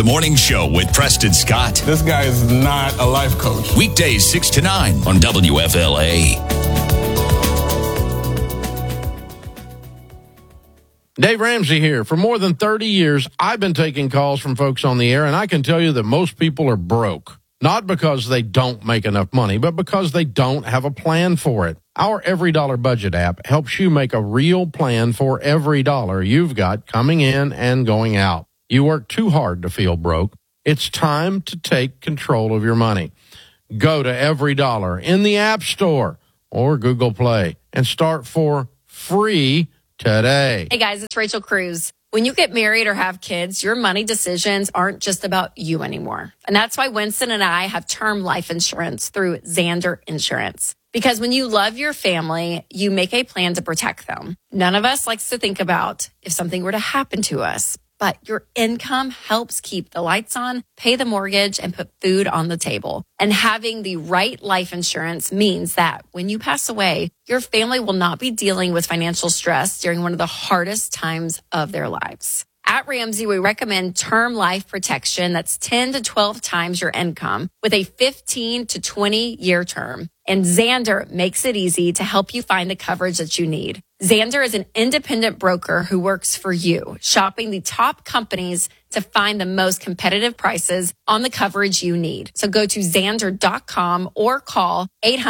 The Morning Show with Preston Scott. This guy is not a life coach. Weekdays 6 to 9 on WFLA. Dave Ramsey here. For more than 30 years, I've been taking calls from folks on the air, and I can tell you that most people are broke. Not because they don't make enough money, but because they don't have a plan for it. Our Every Dollar Budget app helps you make a real plan for every dollar you've got coming in and going out. You work too hard to feel broke. It's time to take control of your money. Go to Every Dollar in the App Store or Google Play and start for free today. Hey guys, it's Rachel Cruz. When you get married or have kids, your money decisions aren't just about you anymore. And that's why Winston and I have term life insurance through Zander Insurance. Because when you love your family, you make a plan to protect them. None of us likes to think about if something were to happen to us. But your income helps keep the lights on, pay the mortgage, and put food on the table. And having the right life insurance means that when you pass away, your family will not be dealing with financial stress during one of the hardest times of their lives. At Ramsey, we recommend term life protection that's 10 to 12 times your income with a 15 to 20-year term. And Zander makes it easy to help you find the coverage that you need. Zander is an independent broker who works for you, shopping the top companies to find the most competitive prices on the coverage you need. So go to Zander.com or call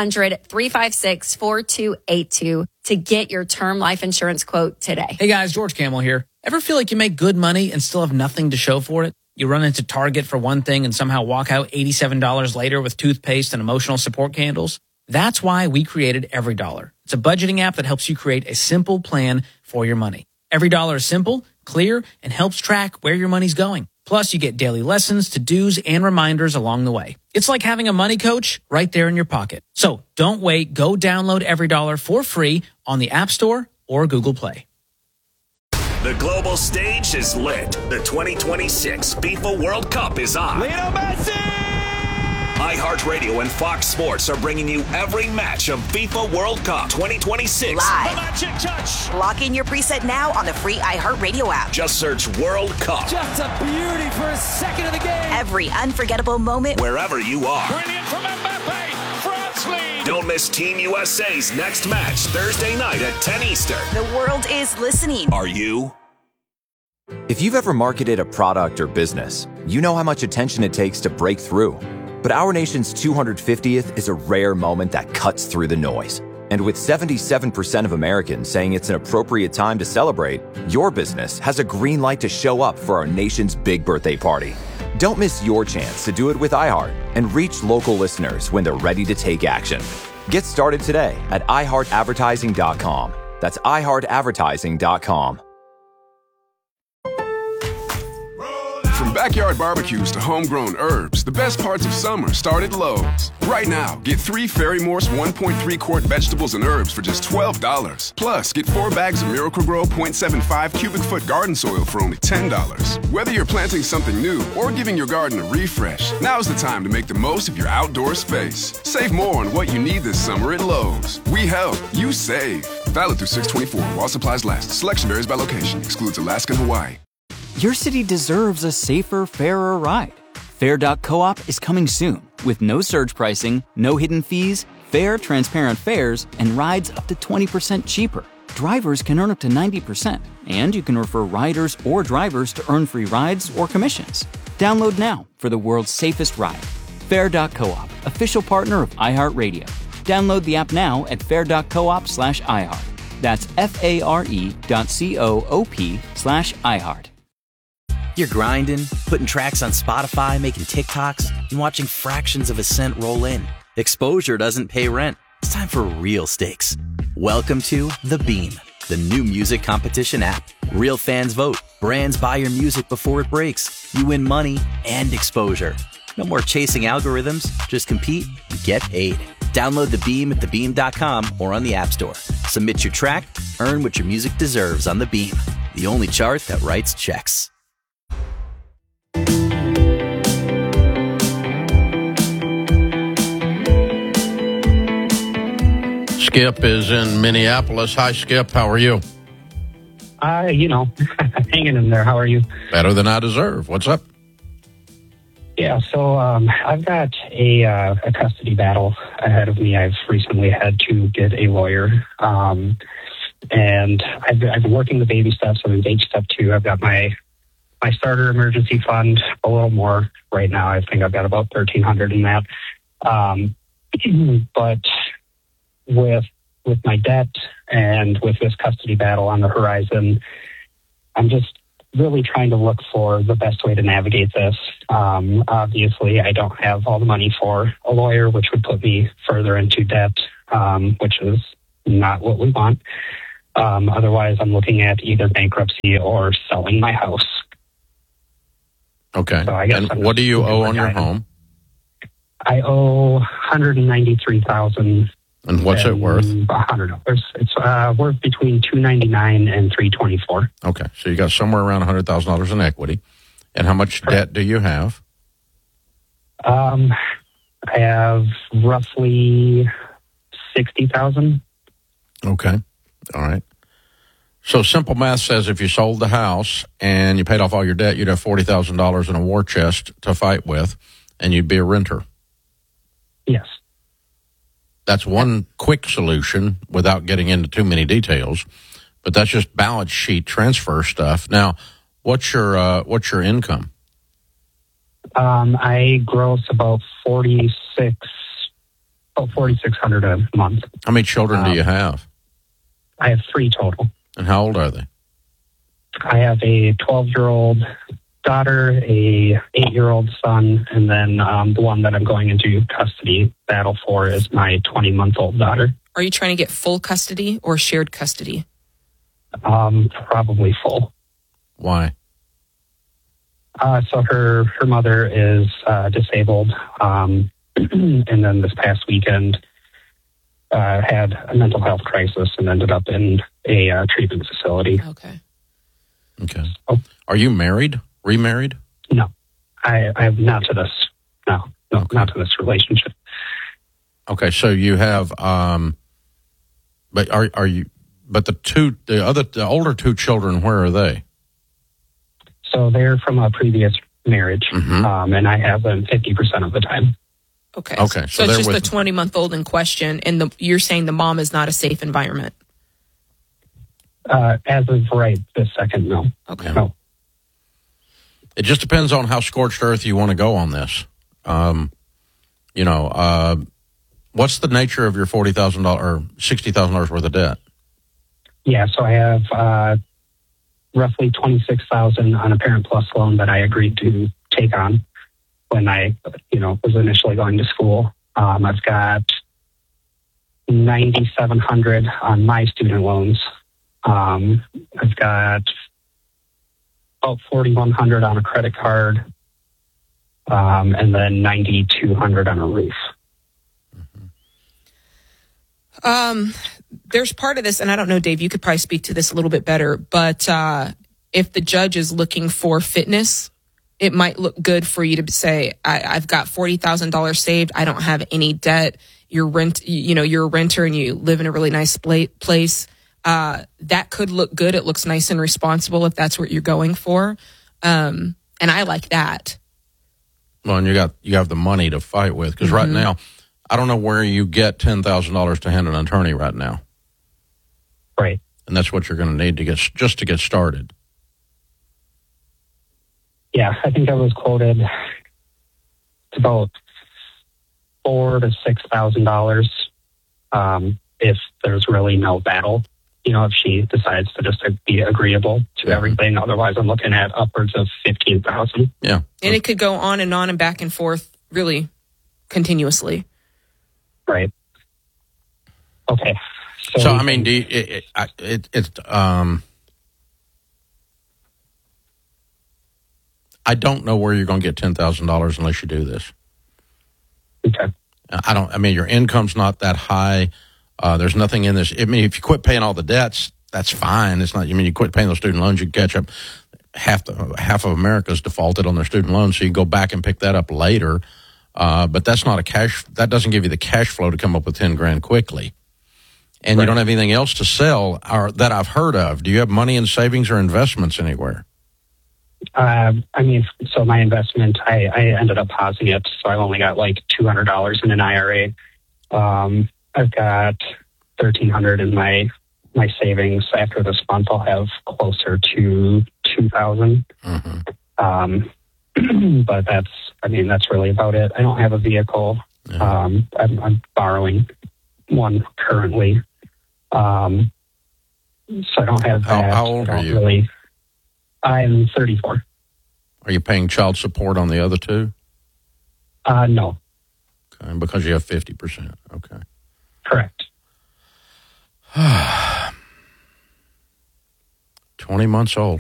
800-356-4282 to get your term life insurance quote today. Hey guys, George Camel here. Ever feel like you make good money and still have nothing to show for it? You run into Target for one thing and somehow walk out $87 later with toothpaste and emotional support candles? That's why we created Every Dollar. It's a budgeting app that helps you create a simple plan for your money. Every Dollar is simple, clear, and helps track where your money's going. Plus, you get daily lessons, to-dos, and reminders along the way. It's like having a money coach right there in your pocket. So don't wait. Go download Every Dollar for free on the App Store or Google Play. The global stage is lit. The 2026 FIFA World Cup is on. Lionel Messi! iHeartRadio and Fox Sports are bringing you every match of FIFA World Cup 2026. Live. The magic touch. Lock in your preset now on the free iHeartRadio app. Just search World Cup. Just a beauty for a second of the game. Every unforgettable moment. Wherever you are. Brilliant from Mbappe. France lead. Don't miss Team USA's next match Thursday night at 10 Eastern. The world is listening. Are you? If you've ever marketed a product or business, you know how much attention it takes to break through. But our nation's 250th is a rare moment that cuts through the noise. And with 77% of Americans saying it's an appropriate time to celebrate, your business has a green light to show up for our nation's big birthday party. Don't miss your chance to do it with iHeart and reach local listeners when they're ready to take action. Get started today at iHeartAdvertising.com. That's iHeartAdvertising.com. From backyard barbecues to homegrown herbs, the best parts of summer start at Lowe's. Right now, get 3 Ferry-Morse 1.3-quart vegetables and herbs for just $12. Plus, get 4 bags of Miracle-Gro 0.75 cubic foot garden soil for only $10. Whether you're planting something new or giving your garden a refresh, now's the time to make the most of your outdoor space. Save more on what you need this summer at Lowe's. We help, you save. Valid through 6/24 while supplies last. Selection varies by location. Excludes Alaska and Hawaii. Your city deserves a safer, fairer ride. Fair.coop is coming soon with no surge pricing, no hidden fees, fair, transparent fares, and rides up to 20% cheaper. Drivers can earn up to 90%, and you can refer riders or drivers to earn free rides or commissions. Download now for the world's safest ride. Fair.coop, official partner of iHeartRadio. Download the app now at fair.coop/iHeart. That's FARE.coop/iHeart. You're grinding, putting tracks on Spotify, making TikToks, and watching fractions of a cent roll in. Exposure doesn't pay rent. It's time for real stakes. Welcome to The Beam, the new music competition app. Real fans vote. Brands buy your music before it breaks. You win money and exposure. No more chasing algorithms. Just compete and get paid. Download The Beam at thebeam.com or on the App Store. Submit your track, earn what your music deserves on The Beam, the only chart that writes checks. Skip is in Minneapolis. Hi, Skip. How are you? Hanging in there. How are you? Better than I deserve. What's up? Yeah, so I've got a custody battle ahead of me. I've recently had to get a lawyer, and I've been working the baby steps. I'm in stage step 2. I've got my starter emergency fund, a little more right now. I think I've got about $1,300 in that. But with my debt and with this custody battle on the horizon, I'm just really trying to look for the best way to navigate this. Obviously, I don't have all the money for a lawyer, which would put me further into debt, which is not what we want. Otherwise, I'm looking at either bankruptcy or selling my house. Okay. So I guess and what do you owe on your home? I owe $193,000. And what's it worth? $100. It's worth between $299 and $324. Okay, so you got somewhere around $100,000 in equity. And how much debt do you have? I have roughly $60,000. Okay, all right. So simple math says if you sold the house and you paid off all your debt, you'd have $40,000 in a war chest to fight with, and you'd be a renter. Yes. That's one quick solution without getting into too many details, but that's just balance sheet transfer stuff. Now, what's your income? I gross about $4,600 a month. How many children do you have? I have 3 total. And how old are they? I have a 12-year-old daughter, a 8-year-old son, and then the one that I'm going into custody battle for is my 20-month-old daughter. Are you trying to get full custody or shared custody? Probably full. Why? So her mother is disabled, and then this past weekend had a mental health crisis and ended up in a treatment facility. Okay. So, are you married? Remarried? No, I have not to this. No, okay. Not to this relationship. Okay, so you have, but are you? But the older 2 children, where are they? So they're from a previous marriage, and I have them 50% of the time. Okay. Okay. So it's just the 20-month-old in question, and you're saying the mom is not a safe environment. As of right this second, no. Okay. Yeah. No. It just depends on how scorched earth you want to go on this. What's the nature of your $40,000 or $60,000 worth of debt? Yeah, so I have roughly $26,000 on a Parent Plus loan that I agreed to take on when I, was initially going to school. I've got $9,700 on my student loans. I've got about $4,100 on a credit card, and then $9,200 on a roof. There's part of this, and I don't know, Dave, you could probably speak to this a little bit better, but if the judge is looking for fitness, it might look good for you to say, I've got $40,000 saved. I don't have any debt. You're a renter and you live in a really nice place. That could look good. It looks nice and responsible if that's what you're going for. And I like that. Well, and you have the money to fight with, because right now, I don't know where you get $10,000 to hand an attorney right now. Right. And that's what you're going to need to get started. Yeah, I think I was quoted it's about $4,000 to $6,000 if there's really no battle. If she decides to just be agreeable to everything. Otherwise, I'm looking at upwards of $15,000. Yeah, and it could go on and back and forth, really continuously. Right. Okay. So I mean, I don't know where you're going to get $10,000 unless you do this. Okay. Your income's not that high. There's nothing in this. I mean, if you quit paying all the debts, that's fine. It's not. You quit paying those student loans, you catch up. Half of America's defaulted on their student loans, so you go back and pick that up later. But that's not that doesn't give you the cash flow to come up with $10,000 quickly. And you don't have anything else to sell that I've heard of. Do you have money in savings or investments anywhere? So my investment, I ended up pausing it. So I've only got like $200 in an IRA. I've got $1,300 in my savings. After this month, I'll have closer to $2,000. But that's really about it. I don't have a vehicle. Yeah. I'm borrowing one currently. So I don't have that. How old are you? I'm 34. Are you paying child support on the other two? No. Okay, because you have 50%. Okay. Correct. 20 months old.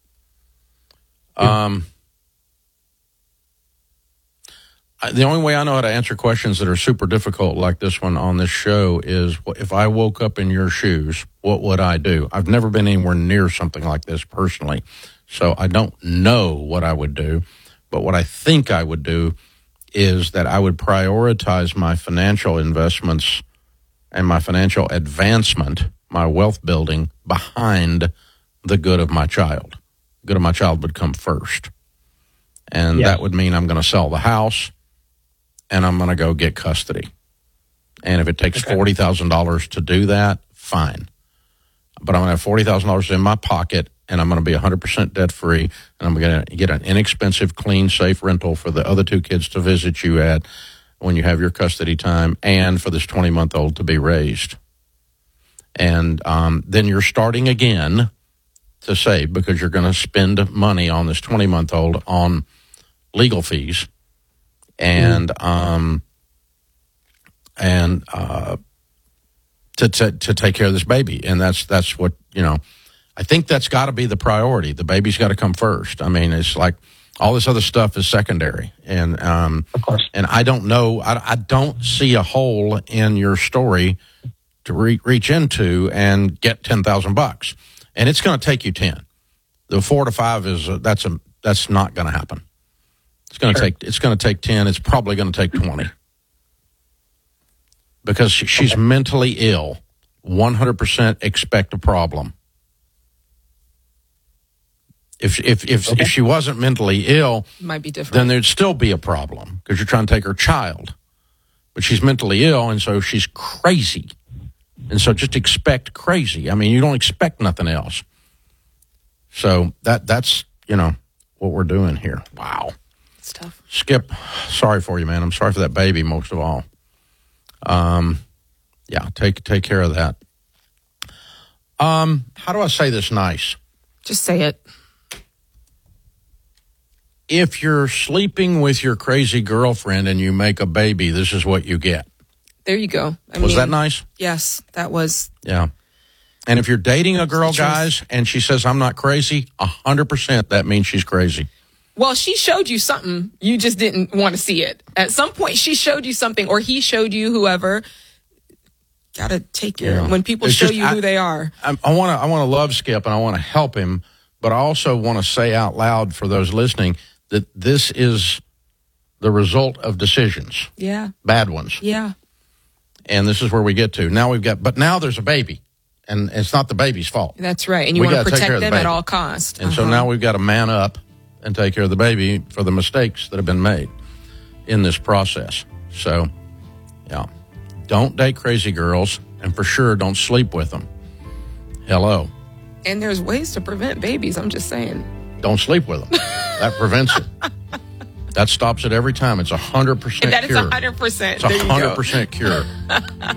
The only way I know how to answer questions that are super difficult like this one on this show is, if I woke up in your shoes, what would I do? I've never been anywhere near something like this personally, so I don't know what I would do. But what I think I would do is that I would prioritize my financial investments and my financial advancement, my wealth building, behind the good of my child. The good of my child would come first. And that would mean I'm going to sell the house, and I'm going to go get custody. And if it takes $40,000 to do that, fine. But I'm going to have $40,000 in my pocket, and I'm going to be 100% debt-free, and I'm going to get an inexpensive, clean, safe rental for the other two kids to visit you at when you have your custody time, and for this 20-month-old to be raised. And then you're starting again to save, because you're going to spend money on this 20-month-old on legal fees and to take care of this baby. And that's what, I think that's got to be the priority. The baby's got to come first. I mean, it's like all this other stuff is secondary. And of course. And I don't know, I don't see a hole in your story to reach into and get $10,000. And it's going to take you 10. The 4 to 5 is that's not going to happen. It's going to take 10. It's probably going to take 20. Because she's mentally ill. 100% expect a problem. If she wasn't mentally ill, might be different. Then there'd still be a problem, because you're trying to take her child. But she's mentally ill, and so she's crazy. And so just expect crazy. I mean, you don't expect nothing else. So that's what we're doing here. Wow. It's tough. Skip, sorry for you, man. I'm sorry for that baby most of all. Take care of that. How do I say this nice? Just say it. If you're sleeping with your crazy girlfriend and you make a baby, this is what you get. There you go. Was that nice? Yes, that was. Yeah. And if you're dating a girl, guys, and she says, I'm not crazy, 100% that means she's crazy. Well, she showed you something. You just didn't want to see it. At some point, she showed you something, or he showed you, whoever. Got to take care. When people show you who they are. I want to love Skip, and I want to help him, but I also want to say out loud for those listening that this is the result of decisions. Yeah. Bad ones. Yeah. And this is where we get to. But now there's a baby, and it's not the baby's fault. That's right. And you want to protect them at all costs. And so now we've got to man up and take care of the baby for the mistakes that have been made in this process. So, don't date crazy girls, and for sure don't sleep with them. Hello. And there's ways to prevent babies, I'm just saying. Don't sleep with them. That prevents it. That stops it every time. It's 100% cure. That is 100%. It's 100% cure.